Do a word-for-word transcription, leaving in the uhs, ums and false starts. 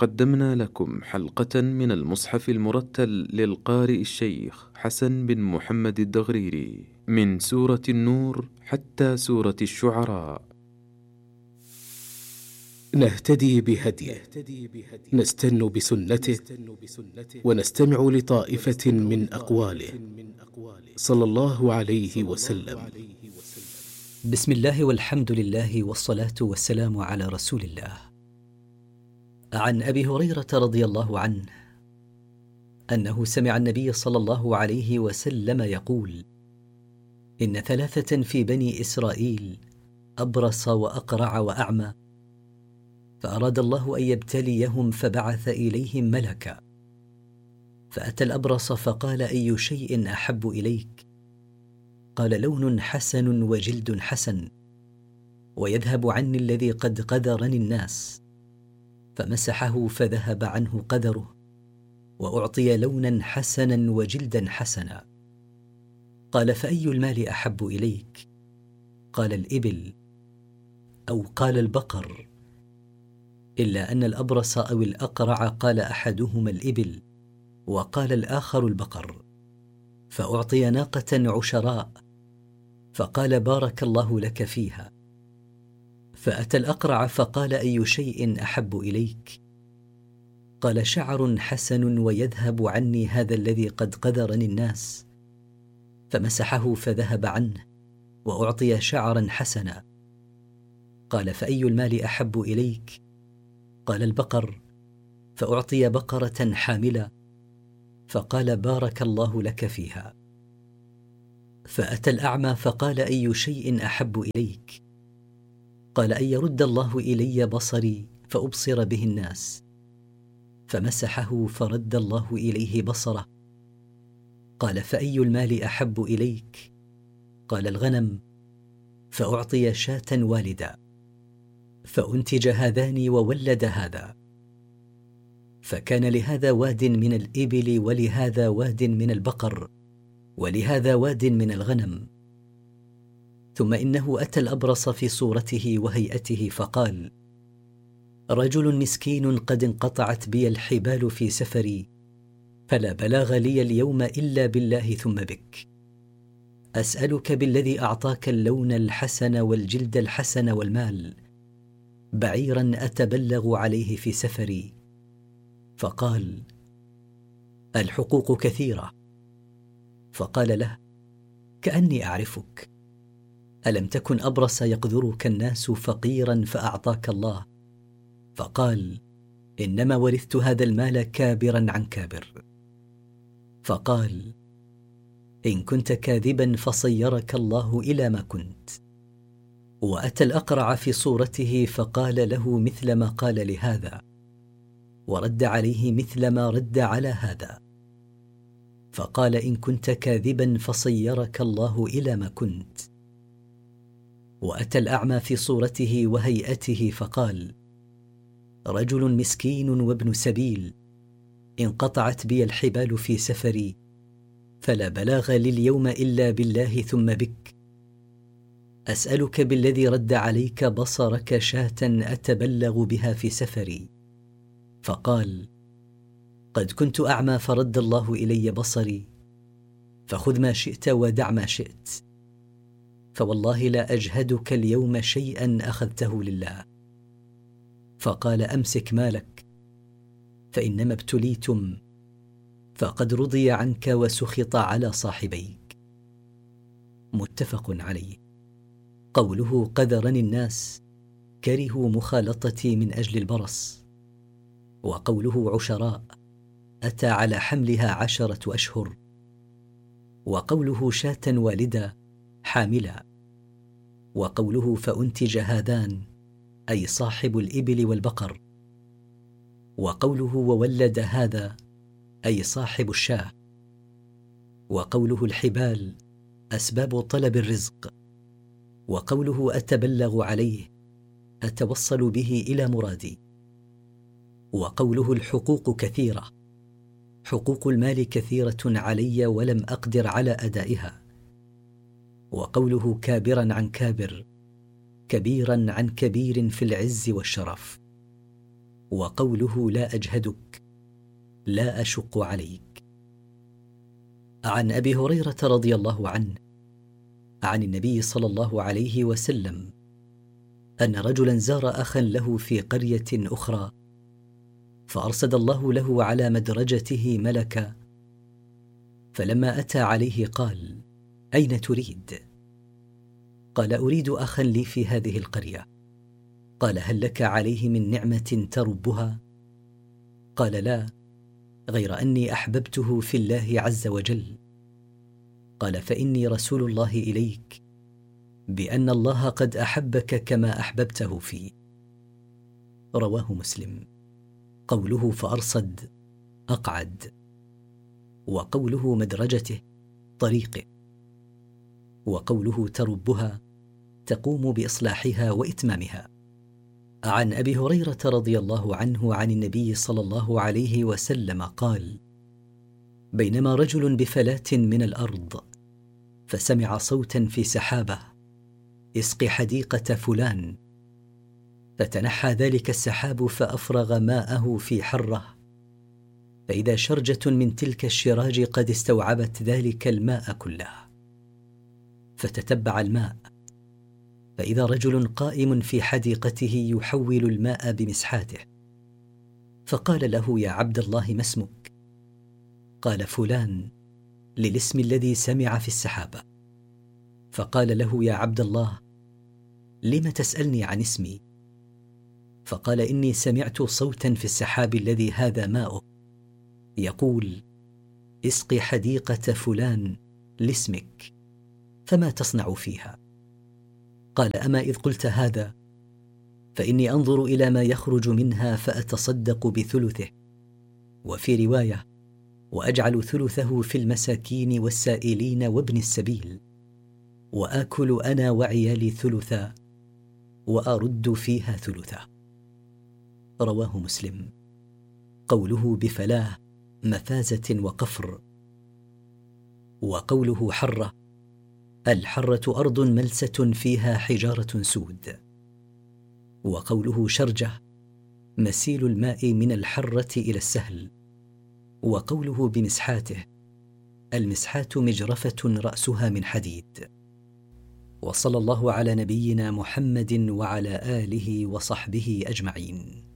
قدمنا لكم حلقة من المصحف المرتل للقارئ الشيخ حسن بن محمد الدغريري من سورة النور حتى سورة الشعراء. نهتدي بهديه، نستن بسنته، ونستمع لطائفة من أقواله صلى الله عليه وسلم. بسم الله والحمد لله والصلاة والسلام على رسول الله. عن أبي هريرة رضي الله عنه أنه سمع النبي صلى الله عليه وسلم يقول: إن ثلاثة في بني إسرائيل أبرص وأقرع وأعمى، فأراد الله أن يبتليهم فبعث إليهم ملكا، فأتى الأبرص فقال: أي شيء أحب إليك؟ قال: لون حسن وجلد حسن، ويذهب عني الذي قد قذرني الناس. فمسحه فذهب عنه قذره، وأعطي لونا حسنا وجلدا حسنا. قال: فأي المال أحب إليك؟ قال: الإبل، أو قال: البقر، إلا أن الأبرص أو الأقرع قال أحدهما الإبل، وقال الآخر البقر. فأعطي ناقة عشراء، فقال: بارك الله لك فيها. فأتى الأقرع فقال: أي شيء أحب إليك؟ قال: شعر حسن ويذهب عني هذا الذي قد قذرني الناس. فمسحه فذهب عنه، وأعطي شعرا حسنا. قال: فأي المال أحب إليك؟ قال: البقر، فأعطي بقرة حاملة، فقال: بارك الله لك فيها. فأتى الأعمى فقال: أي شيء أحب إليك؟ قال: أن يرد الله إلي بصري فأبصر به الناس. فمسحه فرد الله إليه بصره. قال: فأي المال أحب إليك؟ قال: الغنم، فأعطي شاة والدة، فأنتج هذان وولد هذا. فكان لهذا واد من الإبل، ولهذا واد من البقر، ولهذا واد من الغنم. ثم إنه أتى الأبرص في صورته وهيئته فقال: رجل مسكين قد انقطعت بي الحبال في سفري، فلا بلاغ لي اليوم إلا بالله ثم بك. أسألك بالذي أعطاك اللون الحسن والجلد الحسن والمال، بعيرا أتبلغ عليه في سفري. فقال: الحقوق كثيرة. فقال له: كأني أعرفك، ألم تكن أبرص يقذرك الناس فقيرا فأعطاك الله؟ فقال: إنما ورثت هذا المال كابرا عن كابر. فقال: إن كنت كاذبا فصيرك الله إلى ما كنت. وأتى الأقرع في صورته فقال له مثل ما قال لهذا، ورد عليه مثل ما رد على هذا. فقال: إن كنت كاذبا فصيرك الله إلى ما كنت. وأتى الأعمى في صورته وهيئته فقال: رجل مسكين وابن سبيل، انقطعت بي الحبال في سفري، فلا بلاغ لي اليوم إلا بالله ثم بك. أسألك بالذي رد عليك بصرك شاة أتبلغ بها في سفري. فقال: قد كنت أعمى فرد الله إلي بصري، فخذ ما شئت ودع ما شئت، فوالله لا أجهدك اليوم شيئا أخذته لله. فقال: أمسك مالك، فإنما ابتليتم، فقد رضي عنك وسخط على صاحبيك. متفق عليه. قوله قذرني الناس، كرهوا مخالطتي من أجل البرص. وقوله عشراء، أتى على حملها عشرة أشهر. وقوله شاة والدة، حاملة. وقوله فأنتج هذان، أي صاحب الإبل والبقر. وقوله وولد هذا، أي صاحب الشاة. وقوله الحبال، أسباب طلب الرزق. وقوله أتبلغ عليه، أتوصل به إلى مرادي. وقوله الحقوق كثيرة، حقوق المال كثيرة علي ولم أقدر على أدائها. وقوله كابرا عن كابر، كبيرا عن كبير في العز والشرف. وقوله لا أجهدك لا أشق عليك. عن أبي هريرة رضي الله عنه عن النبي صلى الله عليه وسلم أن رجلا زار أخا له في قرية أخرى، فأرسل الله له على مدرجته ملكا، فلما أتى عليه قال: أين تريد؟ قال: أريد أخا لي في هذه القرية. قال: هل لك عليه من نعمة تربها؟ قال: لا، غير أني أحببته في الله عز وجل. قال: فإني رسول الله إليك بأن الله قد أحبك كما أحببته فيه. رواه مسلم. قوله فأرصد أقعد، وقوله مدرجته طريقه، وقوله تربها تقوم بإصلاحها وإتمامها. عن أبي هريرة رضي الله عنه عن النبي صلى الله عليه وسلم قال: بينما رجل بفلاة من الأرض فسمع صوتا في سحابة: اسق حديقة فلان. فتنحى ذلك السحاب فأفرغ ماءه في حرة، فإذا شرجة من تلك الشراج قد استوعبت ذلك الماء كله. فتتبع الماء، فإذا رجل قائم في حديقته يحول الماء بمسحاته، فقال له: يا عبد الله ما اسمك؟ قال: فلان، للاسم الذي سمع في السحابة. فقال له: يا عبد الله، لم تسألني عن اسمي؟ فقال: إني سمعت صوتا في السحاب الذي هذا ماؤه يقول: اسق حديقة فلان لاسمك، فما تصنع فيها؟ قال: أما إذ قلت هذا فإني أنظر إلى ما يخرج منها فأتصدق بثلثه، وفي رواية: وأجعل ثلثه في المساكين والسائلين وابن السبيل، وآكل أنا وعيالي ثلثا، وأرد فيها ثلثا. رواه مسلم. قوله بفلاه مفازة وقفر، وقوله حرة الحرة أرض ملسة فيها حجارة سود، وقوله شرجة مسيل الماء من الحرة إلى السهل، وقوله بمسحاته المسحات مجرفة رأسها من حديد. وصلى الله على نبينا محمد وعلى آله وصحبه أجمعين.